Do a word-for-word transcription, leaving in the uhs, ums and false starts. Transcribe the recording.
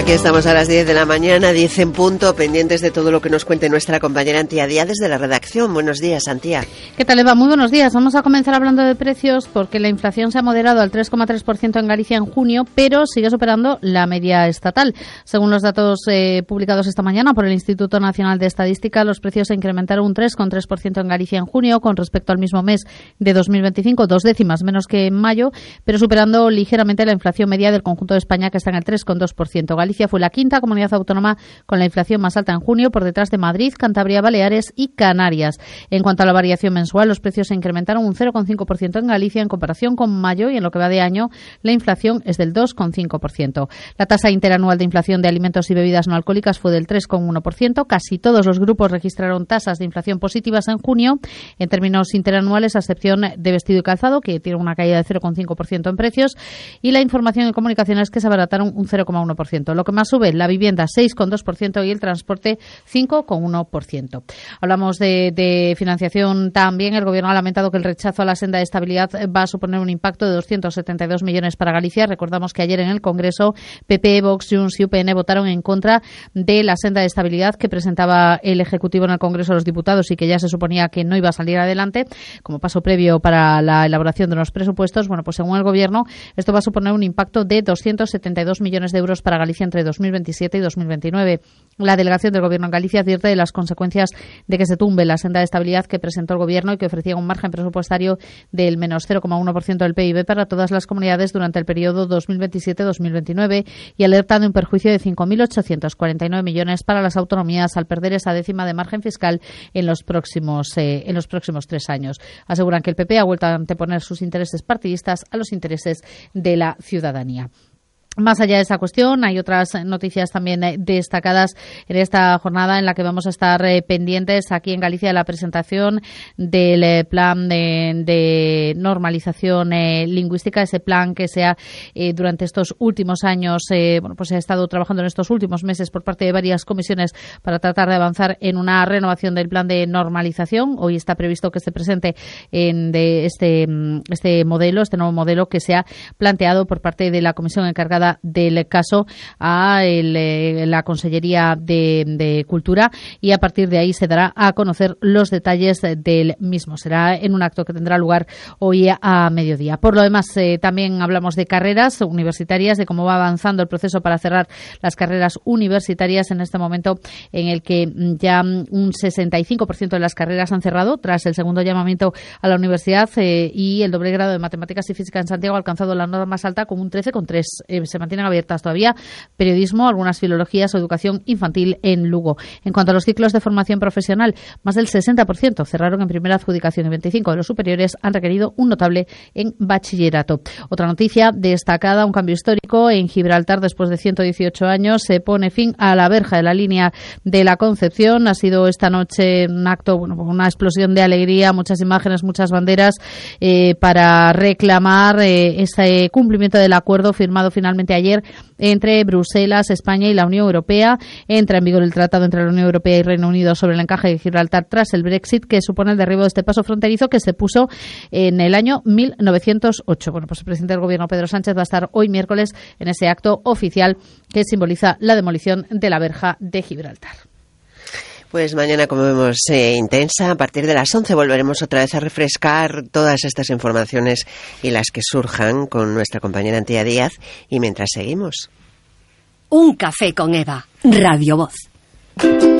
Aquí estamos a las diez de la mañana, diez en punto, pendientes de todo lo que nos cuente nuestra compañera Antía Díaz desde la redacción. Buenos días, Antía. ¿Qué tal, Eva? Muy buenos días. Vamos a comenzar hablando de precios porque la inflación se ha moderado al tres coma tres por ciento en Galicia en junio, pero sigue superando la media estatal. Según los datos eh, publicados esta mañana por el Instituto Nacional de Estadística, los precios se incrementaron un tres coma tres por ciento en Galicia en junio con respecto al mismo mes de dos mil veinticinco, dos décimas menos que en mayo, pero superando ligeramente la inflación media del conjunto de España, que está en el tres coma dos por ciento. Galicia fue la quinta comunidad autónoma con la inflación más alta en junio, por detrás de Madrid, Cantabria, Baleares y Canarias. En cuanto a la variación mensual, los precios se incrementaron un cero coma cinco por ciento en Galicia en comparación con mayo, y en lo que va de año la inflación es del dos coma cinco por ciento. La tasa interanual de inflación de alimentos y bebidas no alcohólicas fue del tres coma uno por ciento. Casi todos los grupos registraron tasas de inflación positivas en junio en términos interanuales, a excepción de vestido y calzado, que tiene una caída de cero coma cinco por ciento en precios, y la información y comunicaciones, que se abarataron un cero coma uno por ciento. Lo que más sube, la vivienda seis coma dos por ciento y el transporte cinco coma uno por ciento. Hablamos de, de financiación también. El Gobierno ha lamentado que el rechazo a la senda de estabilidad va a suponer un impacto de doscientos setenta y dos millones para Galicia. Recordamos que ayer en el Congreso P P, Vox, Junts y U P N votaron en contra de la senda de estabilidad que presentaba el Ejecutivo en el Congreso de los Diputados y que ya se suponía que no iba a salir adelante como paso previo para la elaboración de los presupuestos. Bueno, pues según el Gobierno, esto va a suponer un impacto de doscientos setenta y dos millones de euros para Galicia entre dos mil veintisiete y dos mil veintinueve. La delegación del Gobierno en Galicia advierte de las consecuencias de que se tumbe la senda de estabilidad que presentó el Gobierno y que ofrecía un margen presupuestario del menos cero coma uno por ciento del P I B para todas las comunidades durante el periodo dos mil veintisiete a dos mil veintinueve, y alerta de un perjuicio de cinco mil ochocientos cuarenta y nueve millones para las autonomías al perder esa décima de margen fiscal en los próximos eh, en los próximos tres años. Aseguran que el P P ha vuelto a anteponer sus intereses partidistas a los intereses de la ciudadanía. Más allá de esa cuestión, hay otras noticias también destacadas en esta jornada en la que vamos a estar eh, pendientes aquí en Galicia de la presentación del eh, plan de, de normalización eh, lingüística, ese plan que se ha eh, durante estos últimos años, eh, bueno, pues se ha estado trabajando en estos últimos meses por parte de varias comisiones para tratar de avanzar en una renovación del plan de normalización. Hoy está previsto que se presente en de este este modelo, este nuevo modelo que se ha planteado por parte de la comisión encargada del caso a el, eh, la Consellería de, de Cultura, y a partir de ahí se dará a conocer los detalles del mismo. Será en un acto que tendrá lugar hoy a mediodía. Por lo demás, eh, también hablamos de carreras universitarias, de cómo va avanzando el proceso para cerrar las carreras universitarias en este momento en el que ya un sesenta y cinco por ciento de las carreras han cerrado tras el segundo llamamiento a la universidad, eh, y el doble grado de Matemáticas y Física en Santiago ha alcanzado la nota más alta con un trece coma tres. Eh, se mantienen abiertas todavía periodismo, algunas filologías o educación infantil en Lugo. En cuanto a los ciclos de formación profesional, más del sesenta por ciento cerraron en primera adjudicación y veinticinco de los superiores han requerido un notable en bachillerato. Otra noticia destacada, un cambio histórico en Gibraltar. Después de ciento dieciocho años se pone fin a la verja de la línea de la Concepción. Ha sido esta noche un acto, bueno, una explosión de alegría, muchas imágenes, muchas banderas eh, para reclamar eh, ese cumplimiento del acuerdo firmado finalmente ayer entre Bruselas, España y la Unión Europea. Entra en vigor el tratado entre la Unión Europea y Reino Unido sobre el encaje de Gibraltar tras el Brexit, que supone el derribo de este paso fronterizo que se puso en el año mil novecientos ocho. Bueno, pues el presidente del Gobierno, Pedro Sánchez, va a estar hoy miércoles en ese acto oficial que simboliza la demolición de la verja de Gibraltar. Pues mañana, como vemos, eh, intensa. A partir de las once volveremos otra vez a refrescar todas estas informaciones y las que surjan con nuestra compañera Antía Díaz. Y mientras seguimos. Un café con Eva, Radio Voz.